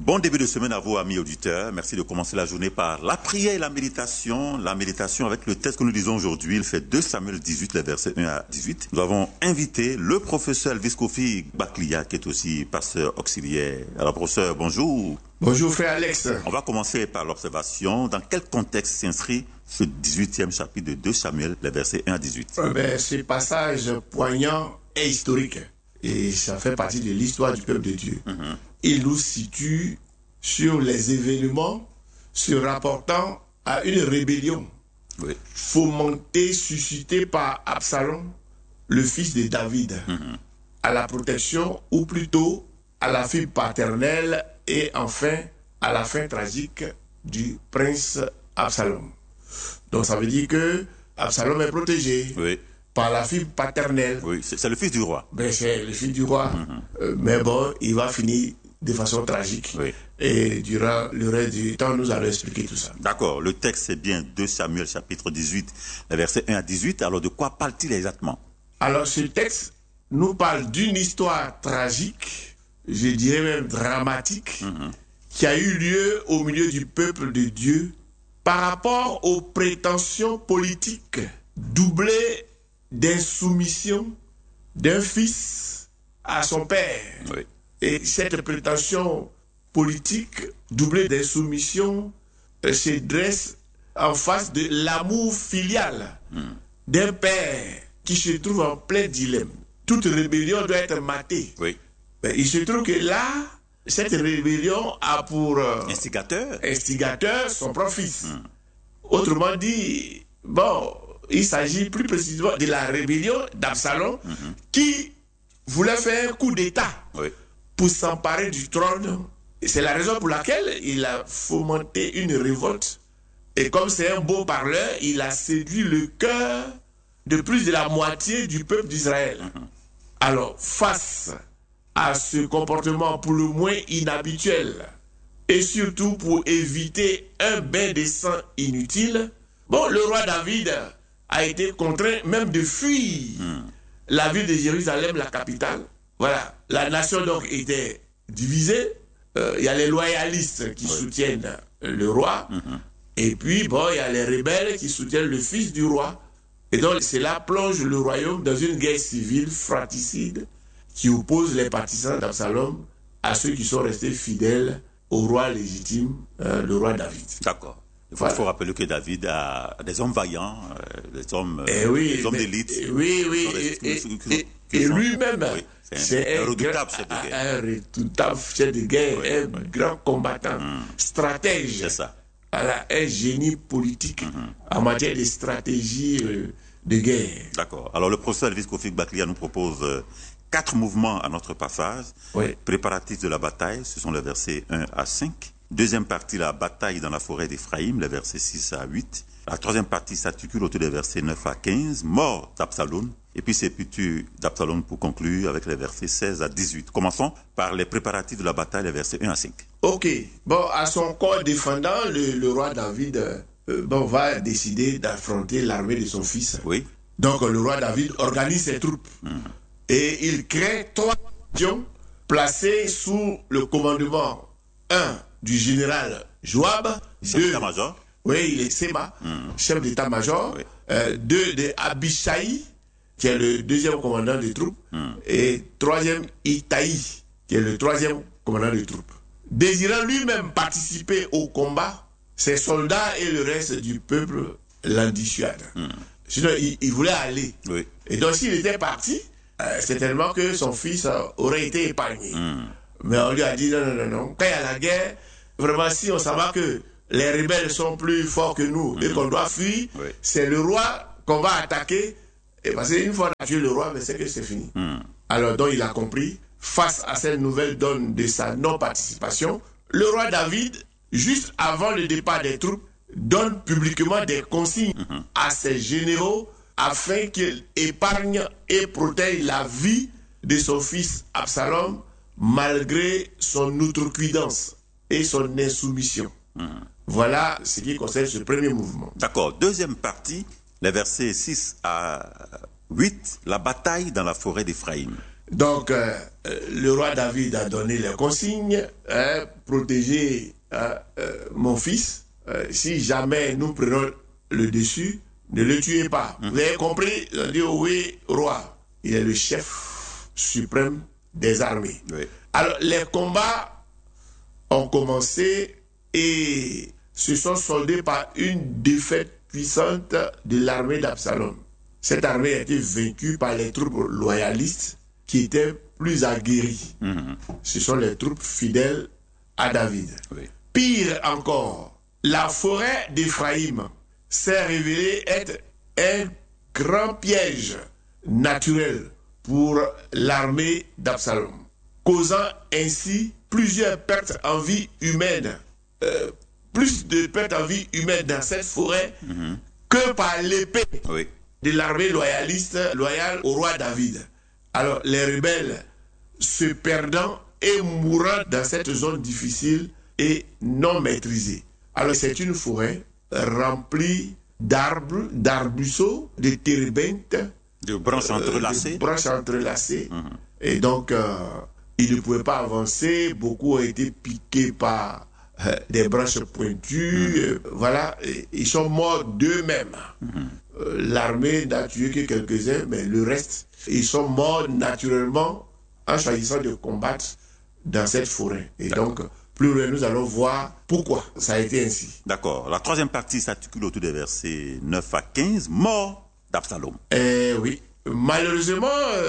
Bon début de semaine à vous, amis auditeurs. Merci de commencer la journée par la prière et la méditation. La méditation avec le texte que nous lisons aujourd'hui, il fait 2 Samuel 18, les versets 1 à 18. Nous avons invité le professeur Elvis Kofi Baklia, qui est aussi pasteur auxiliaire. Alors, professeur, bonjour. Bonjour, frère Alex. On va commencer par l'observation. Dans quel contexte s'inscrit ce 18e chapitre de 2 Samuel, les versets 1 à 18? Ce passage poignant est historique. Et ça fait partie de l'histoire du peuple de Dieu. Il nous situe sur les événements se rapportant à une rébellion fomentée, suscitée par Absalom, le fils de David, à la protection, ou plutôt à la fille paternelle et enfin à la fin tragique du prince Absalom. Donc ça veut dire que Absalom est protégé. Par la fille paternelle. Oui, c'est le fils du roi. C'est le fils du roi. Mais bon, il va finir de façon tragique. Et durant le reste du temps, nous allons expliquer tout ça. D'accord. Le texte, c'est bien 2 Samuel, chapitre 18, les versets 1 à 18. Alors, de quoi parle-t-il exactement? Alors, ce texte nous parle d'une histoire tragique, je dirais même dramatique, qui a eu lieu au milieu du peuple de Dieu par rapport aux prétentions politiques doublées d'insoumission d'un fils à son père. Et cette prétention politique doublée d'insoumission se dresse en face de l'amour filial d'un père qui se trouve en plein dilemme. Toute rébellion doit être matée. Mais il se trouve que là, cette rébellion a pour instigateur son propre fils. Autrement dit, il s'agit plus précisément de la rébellion d'Absalom qui voulait faire un coup d'État pour s'emparer du trône. Et c'est la raison pour laquelle il a fomenté une révolte. Et comme c'est un beau parleur, il a séduit le cœur de plus de la moitié du peuple d'Israël. Alors, face à ce comportement pour le moins inhabituel, et surtout pour éviter un bain de sang inutile, le roi David a été contraint même de fuir la ville de Jérusalem, la capitale. Voilà, la nation donc était divisée. Il y a les loyalistes qui soutiennent le roi. Et puis, il y a les rebelles qui soutiennent le fils du roi. Et donc, cela plonge le royaume dans une guerre civile fratricide qui oppose les partisans d'Absalom à ceux qui sont restés fidèles au roi légitime, le roi David. D'accord. Il faut rappeler que David a des hommes vaillants, des hommes d'élite. Et lui-même, c'est un redoutable chef de guerre. Un redoutable chef de guerre, un grand combattant, stratège. C'est ça. Voilà, un génie politique en matière de stratégie de guerre. D'accord. Alors le professeur Elvis Kofi Baklia nous propose 4 mouvements à notre passage. Préparatifs de la bataille, ce sont les versets 1 à 5. Deuxième partie, la bataille dans la forêt d'Éphraïm, les versets 6 à 8. La troisième partie s'articule autour des versets 9 à 15, mort d'Absalom. Et puis sépulture d'Absalom pour conclure avec les versets 16 à 18. Commençons par les préparatifs de la bataille, les versets 1 à 5. Ok. À son corps défendant, le roi David va décider d'affronter l'armée de son fils. Donc le roi David organise ses troupes. Et il crée 3 divisions placées sous le commandement 1 du général Joab, chef d'état-major. Il est Séma, chef d'état-major. 2 de Abishai, qui est le 2e commandant des troupes, et 3e Itaï, qui est le 3e commandant des troupes. Désirant lui-même participer au combat, ses soldats et le reste du peuple l'en dissuadent. Sinon, il voulait aller. Et donc, s'il était parti, certainement que son fils aurait été épargné. Mais on lui a dit non. Quand il y a la guerre, vraiment, si on sait que les rebelles sont plus forts que nous et qu'on doit fuir, c'est le roi qu'on va attaquer. Et parce qu'une fois qu'on a tué le roi, c'est que c'est fini. Alors, donc, il a compris, face à cette nouvelle donne de sa non-participation, le roi David, juste avant le départ des troupes, donne publiquement des consignes à ses généraux afin qu'ils épargnent et protègent la vie de son fils Absalom, malgré son outrecuidance et son insoumission. Voilà ce qui concerne ce premier mouvement. D'accord. Deuxième partie, les versets 6 à 8, la bataille dans la forêt d'Éphraïm. Donc, le roi David a donné les consignes, protéger mon fils. Si jamais nous prenons le dessus, ne le tuez pas. Vous avez compris? On dit oui, roi. Il est le chef suprême des armées. Oui. Alors, les combats ont commencé et se sont soldés par une défaite puissante de l'armée d'Absalom. Cette armée a été vaincue par les troupes loyalistes qui étaient plus aguerries. Ce sont les troupes fidèles à David. Oui. Pire encore, la forêt d'Éphraïm s'est révélée être un grand piège naturel pour l'armée d'Absalom, causant ainsi plusieurs pertes en vie humaine, plus de pertes en vie humaine dans cette forêt que par l'épée de l'armée loyale au roi David. Alors les rebelles se perdant et mourant dans cette zone difficile et non maîtrisée. Alors c'est une forêt remplie d'arbres, d'arbusseaux, de térébinthes, de branches entrelacées. Et donc ils ne pouvaient pas avancer. Beaucoup ont été piqués par des branches pointues. Voilà, ils sont morts d'eux-mêmes. L'armée n'a tué que quelques-uns, mais le reste, ils sont morts naturellement en choisissant de combattre dans cette forêt. Et donc, plus loin, nous allons voir pourquoi ça a été ainsi. D'accord. La troisième partie s'articule autour des versets 9 à 15, mort d'Absalom. Oui. Malheureusement,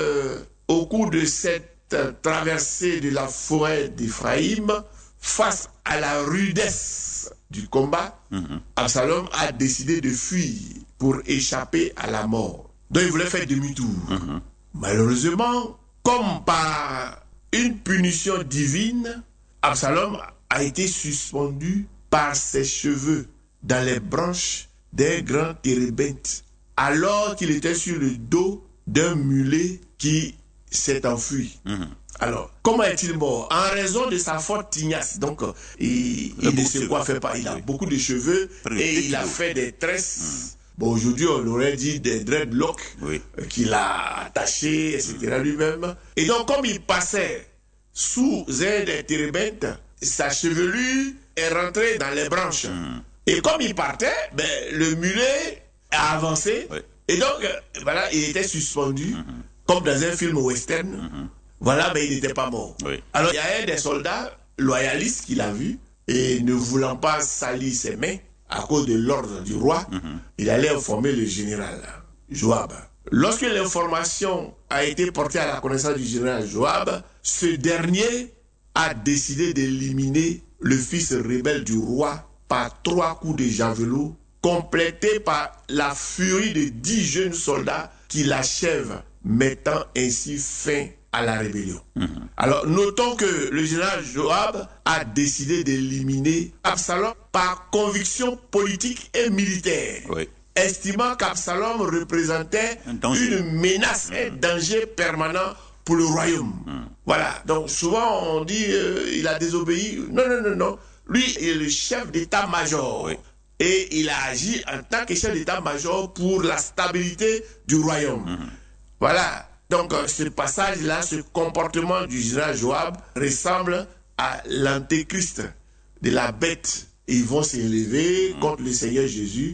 au cours de cette traversée de la forêt d'Éphraïm, face à la rudesse du combat, Absalom a décidé de fuir pour échapper à la mort. Donc il voulait faire demi-tour. Malheureusement, comme par une punition divine, Absalom a été suspendu par ses cheveux dans les branches d'un grand térébinthe, alors qu'il était sur le dos d'un mulet qui s'est enfui. Alors, comment est-il mort? En raison de sa forte tignasse. Donc, il ne se coiffait pas. Il a beaucoup de cheveux et il a fait des tresses. Bon, aujourd'hui, on aurait dit des dreadlocks qu'il a attachés, etc. lui-même. Et donc, comme il passait sous un des térébinthes, sa chevelure est rentrée dans les branches. Et comme il partait, le mulet a avancé. Et donc, voilà, il était suspendu, comme dans un film western. Voilà, mais il n'était pas mort. Alors, il y a un des soldats loyalistes qui l'a vu, et ne voulant pas salir ses mains, à cause de l'ordre du roi, il allait informer le général Joab. Lorsque l'information a été portée à la connaissance du général Joab, ce dernier a décidé d'éliminer le fils rebelle du roi par 3 coups de javelot, complétés par la furie de 10 jeunes soldats qui l'achèvent, mettant ainsi fin à la rébellion. Alors, notons que le général Joab a décidé d'éliminer Absalom par conviction politique et militaire, estimant qu'Absalom représentait une menace, un danger permanent pour le royaume. Voilà, donc souvent on dit il a désobéi. Non. Lui, il est le chef d'état-major. Et il a agi en tant que chef d'état-major pour la stabilité du royaume. Voilà. Donc, ce passage-là, ce comportement du général Joab ressemble à l'antéchrist de la bête. Ils vont s'élever contre le Seigneur Jésus,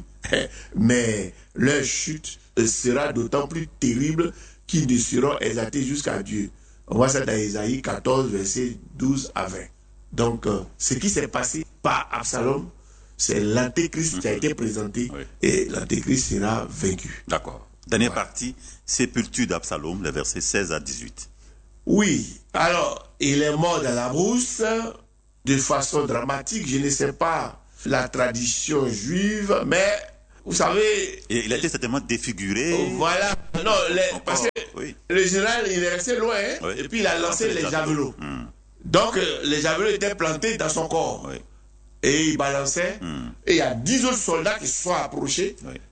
mais leur chute sera d'autant plus terrible qu'ils ne seront exaltés jusqu'à Dieu. On voit ça dans Ésaïe 14, versets 12 à 20. Donc, ce qui s'est passé par Absalom, c'est l'antéchrist qui a été présenté et l'antéchrist sera vaincu. D'accord. Dernière partie, sépulture d'Absalom, les versets 16 à 18. Oui, alors, il est mort dans la brousse de façon dramatique. Je ne sais pas la tradition juive, mais vous savez... Et il a été certainement défiguré. Voilà, non, parce que le général, il est resté loin, et puis il a lancé les javelots. Donc, les javelots étaient plantés dans son corps. Et il balançait, et il y a 10 autres soldats qui se sont approchés,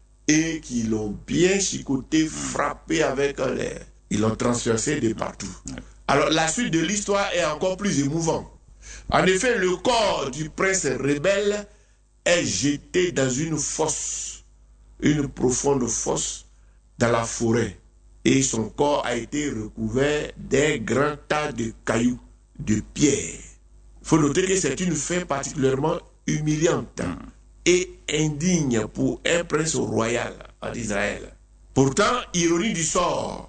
et qui l'ont bien chicoté, frappé avec les... Ils l'ont transpercé de partout. Alors la suite de l'histoire est encore plus émouvante. En effet, le corps du prince rebelle est jeté dans une fosse, une profonde fosse dans la forêt. et son corps a été recouvert d'un grand tas de cailloux, de pierres. Il faut noter que c'est une fin particulièrement humiliante et indigne pour un prince royal en Israël. Pourtant, ironie du sort,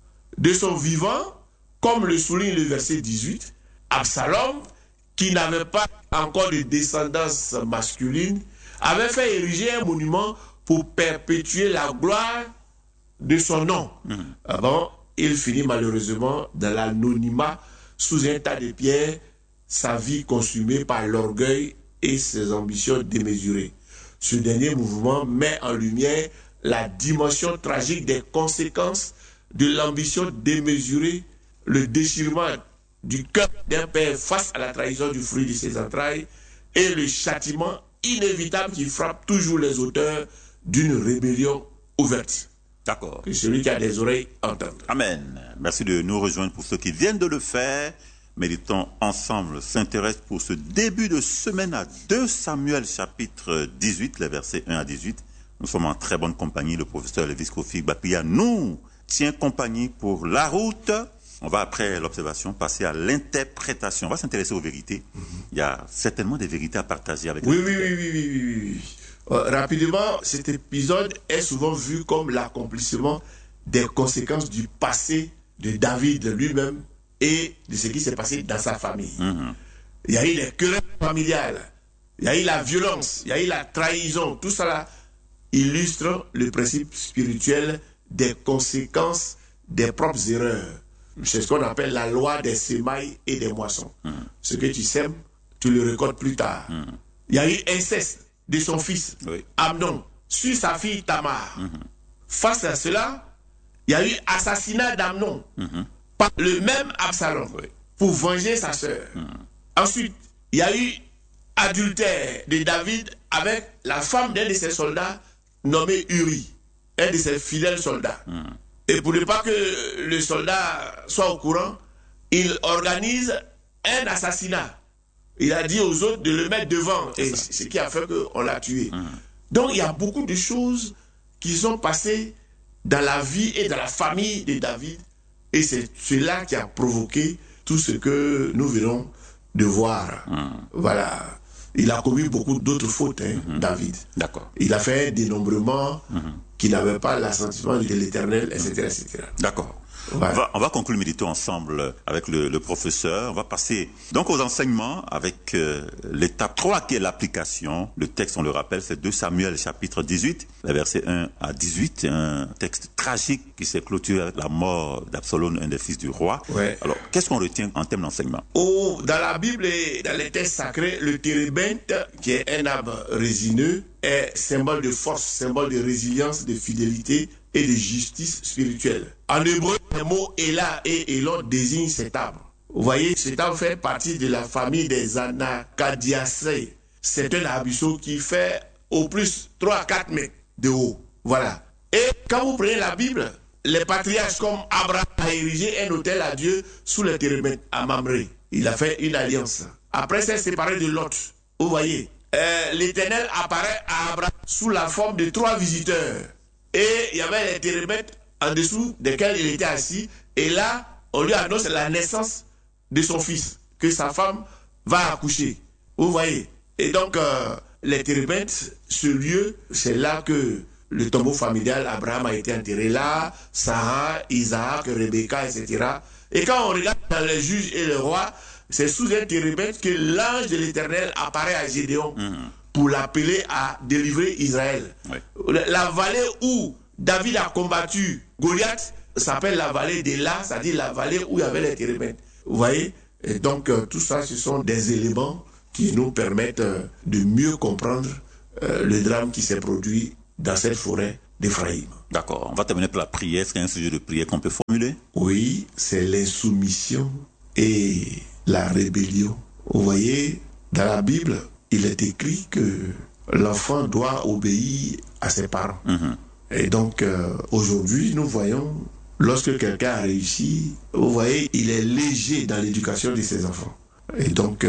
de son vivant, comme le souligne le verset 18, Absalom, qui n'avait pas encore de descendance masculine, avait fait ériger un monument pour perpétuer la gloire de son nom. Avant, il finit malheureusement dans l'anonymat sous un tas de pierres, sa vie consumée par l'orgueil et ses ambitions démesurées. Ce dernier mouvement met en lumière la dimension tragique des conséquences de l'ambition démesurée, le déchirement du cœur d'un père face à la trahison du fruit de ses entrailles et le châtiment inévitable qui frappe toujours les auteurs d'une rébellion ouverte. D'accord. Que celui qui a des oreilles entende. Amen. Merci de nous rejoindre pour ceux qui viennent de le faire. Méditons ensemble, s'intéresse pour ce début de semaine à 2 Samuel chapitre 18, les versets 1 à 18. Nous sommes en très bonne compagnie. Le professeur Lévis Kofi Gbaklia nous tient compagnie pour la route. On va, après l'observation, passer à l'interprétation. On va s'intéresser aux vérités. Il y a certainement des vérités à partager avec nous. Oui. Rapidement, cet épisode est souvent vu comme l'accomplissement des conséquences du passé de David lui-même et de ce qui s'est passé dans sa famille. Il y a eu les querelles familiales, il y a eu la violence, il y a eu la trahison. Tout cela illustre le principe spirituel des conséquences des propres erreurs. C'est ce qu'on appelle la loi des semailles et des moissons. Ce que tu sèmes, tu le récoltes plus tard. Il y a eu inceste de son fils, Amnon, sur sa fille Tamar. Face à cela, il y a eu assassinat d'Amnon par le même Absalom pour venger sa sœur. Ensuite, il y a eu adultère de David avec la femme d'un de ses soldats nommé Uri, un de ses fidèles soldats. Et pour ne pas que le soldat soit au courant, il organise un assassinat. Il a dit aux autres de le mettre devant, et ce qui a fait qu'on l'a tué. Donc il y a beaucoup de choses qui sont passées dans la vie et dans la famille de David, et c'est cela qui a provoqué tout ce que nous venons de voir. Voilà. Il a commis beaucoup d'autres fautes, David. D'accord. Il a fait un dénombrement qui n'avait pas l'assentiment de l'Éternel, etc., etc. D'accord. Voilà. On va conclure méditons ensemble avec le professeur. On va passer donc aux enseignements avec l'étape 3 qui est l'application. Le texte, on le rappelle, c'est 2 Samuel chapitre 18, les versets 1 à 18. Un texte tragique qui s'est clôturé avec la mort d'Absalom, un des fils du roi. Alors, qu'est-ce qu'on retient en termes d'enseignement? Dans la Bible et dans les textes sacrés, le térébinthe, qui est un arbre résineux, est symbole de force, symbole de résilience, de fidélité et de justice spirituelle. En hébreu, les mots Ela et Elon désignent cet arbre. Vous voyez, cet arbre fait partie de la famille des Anacardiacées. C'est un arbusseau qui fait au plus 3 à 4 mètres de haut. Voilà. Et quand vous prenez la Bible, les patriarches comme Abraham a érigé un autel à Dieu sous le térébinthe à Mamré. Il a fait une alliance. Après, s'est séparé de Lot. Vous voyez, l'Éternel apparaît à Abraham sous la forme de 3 visiteurs. Et il y avait les térébinthes en dessous desquels il était assis. Et là, on lui annonce la naissance de son fils, que sa femme va accoucher. Vous voyez. Et donc, les térébinthes, ce lieu, c'est là que le tombeau familial, Abraham a été enterré là, Sarah, Isaac, Rebecca, etc. Et quand on regarde dans les juges et le roi, c'est sous un térébinthe que l'ange de l'Éternel apparaît à Gédéon pour l'appeler à délivrer Israël. La vallée où David a combattu Goliath s'appelle la vallée d'Ela, c'est-à-dire la vallée où il y avait les térébinthes. Vous voyez? Et donc, tout ça, ce sont des éléments qui nous permettent de mieux comprendre le drame qui s'est produit dans cette forêt d'Éphraïm. D'accord. On va terminer par la prière. Est-ce qu'il y a un sujet de prière qu'on peut formuler? Oui, c'est l'insoumission et la rébellion. Vous voyez, dans la Bible, il est écrit que l'enfant doit obéir à ses parents. Et donc, aujourd'hui, nous voyons, lorsque quelqu'un a réussi, vous voyez, il est léger dans l'éducation de ses enfants. Et donc,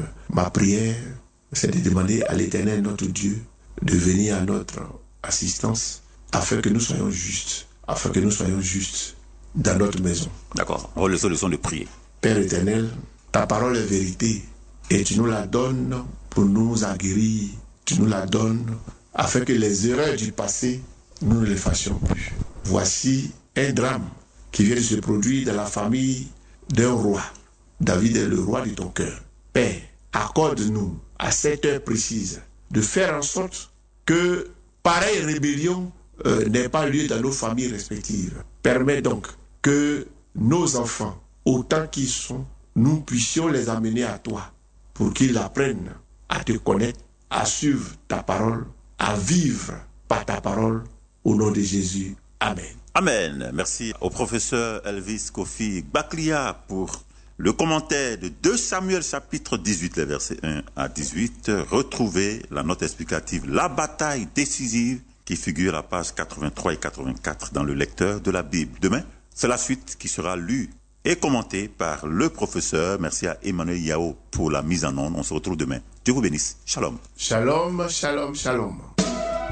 ma prière, c'est de demander à l'Éternel, notre Dieu, de venir à notre assistance afin que nous soyons justes afin que nous soyons justes dans notre maison. D'accord. On va laisser le son de prier. Père éternel, ta parole est vérité et tu nous la donnes pour nous aguerrir. Tu nous la donnes afin que les erreurs du passé, nous ne les fassions plus. Voici un drame qui vient de se produire dans la famille d'un roi. David est le roi de ton cœur. Père, accorde-nous à cette heure précise de faire en sorte que pareille rébellion n'ait pas lieu dans nos familles respectives. Permets donc que nos enfants, autant qu'ils sont, nous puissions les amener à toi pour qu'ils apprennent à te connaître, à suivre ta parole, à vivre par ta parole. Au nom de Jésus. Amen. Amen. Merci au professeur Elvis Kofi Gbaklia pour le commentaire de 2 Samuel chapitre 18, les versets 1 à 18. Retrouvez la note explicative, la bataille décisive, qui figure à la page 83 et 84 dans le lecteur de la Bible. Demain, c'est la suite qui sera lue et commentée par le professeur. Merci à Emmanuel Yao pour la mise en onde. On se retrouve demain. Dieu vous bénisse. Shalom. Shalom, shalom, shalom.